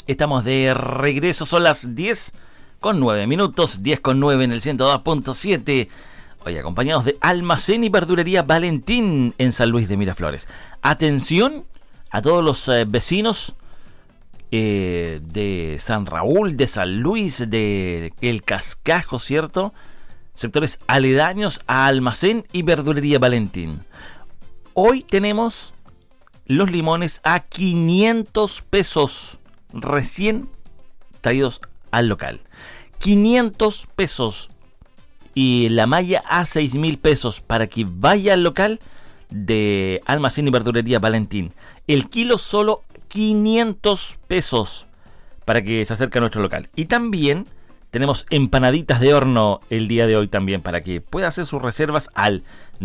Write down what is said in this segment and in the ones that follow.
Estamos de regreso, son las 10:09, 10:09 en el 102.7. Hoy acompañados de Almacén y Verdulería Valentín en San Luis de Miraflores. Atención a todos los vecinos de San Raúl, de San Luis, de El Cascajo, ¿cierto? Sectores aledaños a Almacén y Verdulería Valentín. Hoy tenemos los limones a 500 pesos, recién traídos al local. 500 pesos. Y la malla a 6.000 pesos para que vaya al local de Almacén y Verdulería Valentín. El kilo solo 500 pesos para que se acerque a nuestro local. Y también tenemos empanaditas de horno el día de hoy también para que pueda hacer sus reservas al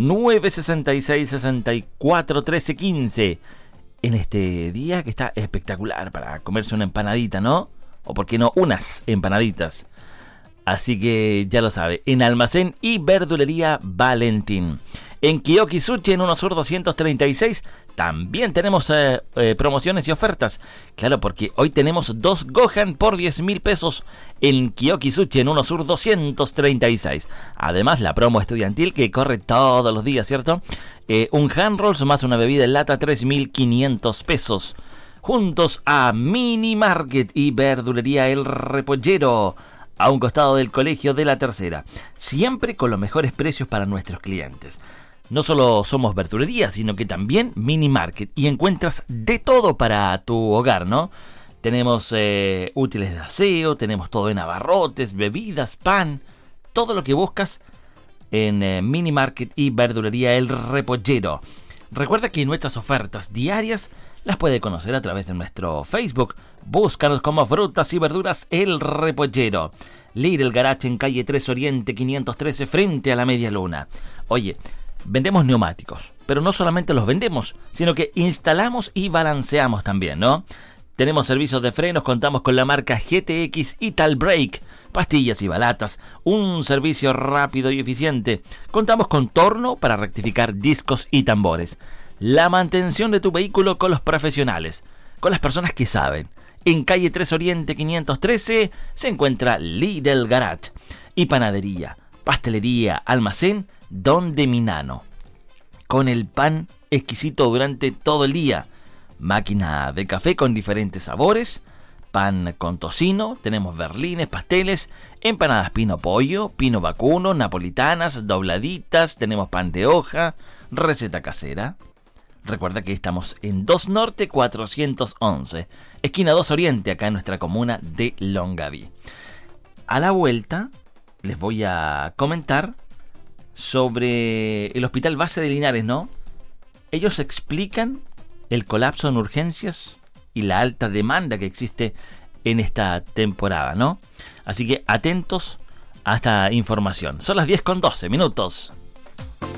966-641315 en este día que está espectacular para comerse una empanadita, ¿no? O por qué no, unas empanaditas. Así que ya lo sabe, en Almacén y Verdulería Valentín. En Kiyoki Sushi, en 1 Sur 236, también tenemos promociones y ofertas. Claro, porque hoy tenemos 2 Gohan por 10.000 pesos en Kiyoki Sushi, en 1 Sur 236. Además, la promo estudiantil que corre todos los días, ¿cierto? Un hand rolls más una bebida en lata, 3.500 pesos. Juntos a Mini Market y Verdulería El Repollero, a un costado del Colegio de la Tercera. Siempre con los mejores precios para nuestros clientes. No solo somos verdulería, sino que también Mini Market. Y encuentras de todo para tu hogar, ¿no? Tenemos útiles de aseo, tenemos todo en abarrotes, bebidas, pan. Todo lo que buscas en Mini Market y Verdulería El Repollero. Recuerda que nuestras ofertas diarias las puede conocer a través de nuestro Facebook. Búscanos como Frutas y Verduras El Repollero. Lidl Garage en calle 3 Oriente 513 frente a la Media Luna. Oye, vendemos neumáticos, pero no solamente los vendemos, sino que instalamos y balanceamos también, ¿no? Tenemos servicios de frenos, contamos con la marca GTX Ital Brake, pastillas y balatas, un servicio rápido y eficiente. Contamos con torno para rectificar discos y tambores. La mantención de tu vehículo con los profesionales, con las personas que saben. En calle 3 Oriente 513 se encuentra Lidl Garage. Y panadería, pastelería, almacén Don de Minano. Con el pan exquisito durante todo el día. Máquina de café con diferentes sabores. Pan con tocino, tenemos berlines, pasteles, empanadas pino pollo, pino vacuno, napolitanas, dobladitas, tenemos pan de hoja, receta casera. Recuerda que estamos en 2 Norte 411, esquina 2 Oriente, acá en nuestra comuna de Longaví. A la vuelta les voy a comentar sobre el Hospital Base de Linares, ¿no? Ellos explican el colapso en urgencias y la alta demanda que existe en esta temporada, ¿no? Así que atentos a esta información. Son las 10:12.